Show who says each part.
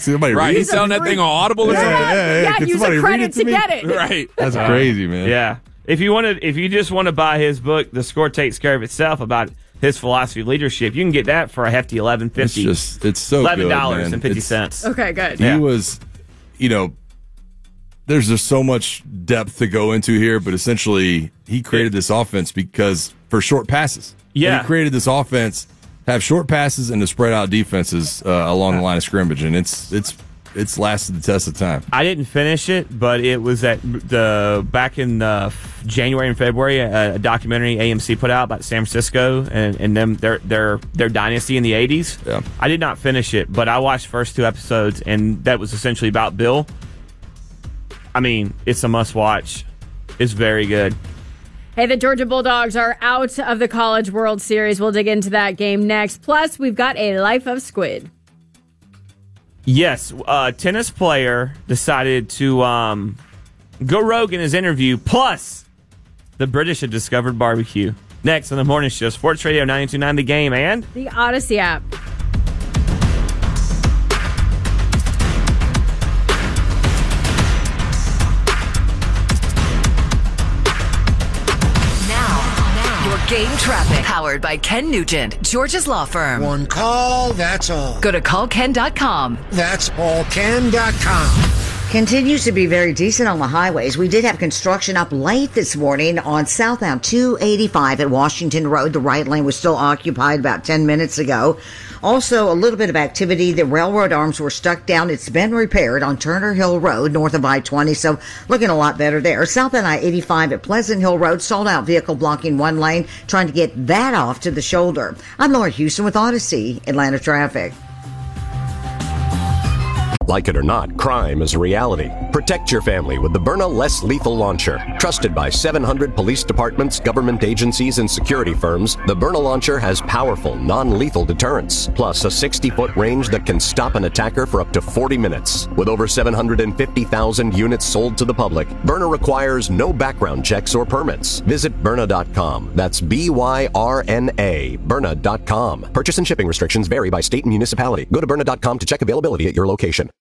Speaker 1: Somebody
Speaker 2: Right,
Speaker 1: read
Speaker 2: he's
Speaker 1: it?
Speaker 2: selling that thing on Audible or something.
Speaker 3: Yeah,
Speaker 1: Can
Speaker 3: use
Speaker 1: somebody
Speaker 3: a
Speaker 1: read
Speaker 3: credit
Speaker 1: it
Speaker 3: to
Speaker 1: me?
Speaker 3: get it.
Speaker 2: Right.
Speaker 1: That's crazy, man.
Speaker 4: Yeah. If you just want to buy his book, The Score Takes Care of Itself, about his philosophy of leadership, you can get that for a hefty $11.50.
Speaker 1: It's so good, man.
Speaker 4: $11.50.
Speaker 3: Okay, good.
Speaker 1: He was, there's just so much depth to go into here, but essentially he created this offense for short passes.
Speaker 4: Yeah.
Speaker 1: And he created this offense to have short passes and to spread out defenses along the line of scrimmage, and it's lasted the test of time.
Speaker 4: I didn't finish it, but it was back in January and February, a documentary AMC put out about San Francisco and them their dynasty in the 80s.
Speaker 1: Yeah.
Speaker 4: I did not finish it, but I watched the first 2 episodes, and that was essentially about Bill. I mean, it's a must-watch. It's very good.
Speaker 3: Hey, the Georgia Bulldogs are out of the College World Series. We'll dig into that game next. Plus, we've got a Life of Squid.
Speaker 4: Yes, a tennis player decided to go rogue in his interview. Plus, the British had discovered barbecue. Next on the morning show, Sports Radio 92.9 The Game and
Speaker 3: the Odyssey app.
Speaker 5: Game traffic. Powered by Ken Nugent, Georgia's law firm.
Speaker 6: One call, that's all.
Speaker 5: Go to callken.com.
Speaker 6: That's allken.com.
Speaker 7: Continues to be very decent on the highways. We did have construction up late this morning on southbound 285 at Washington Road. The right lane was still occupied about 10 minutes ago. Also, a little bit of activity. The railroad arms were stuck down. It's been repaired on Turner Hill Road, north of I-20, so looking a lot better there. Southbound I-85 at Pleasant Hill Road, sold out vehicle blocking one lane, trying to get that off to the shoulder. I'm Laura Houston with Odyssey, Atlanta Traffic.
Speaker 8: Like it or not, crime is a reality. Protect your family with the Byrna Less Lethal Launcher. Trusted by 700 police departments, government agencies, and security firms, the Byrna Launcher has powerful, non-lethal deterrence, plus a 60-foot range that can stop an attacker for up to 40 minutes. With over 750,000 units sold to the public, Byrna requires no background checks or permits. Visit Byrna.com. That's B-Y-R-N-A, Byrna.com. Purchase and shipping restrictions vary by state and municipality. Go to Byrna.com to check availability at your location.